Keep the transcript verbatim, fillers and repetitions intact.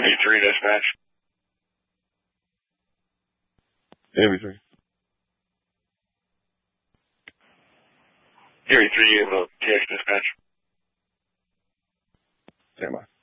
Erie three dispatch. Erie three. Erie three, you have a T X dispatch. Stand by.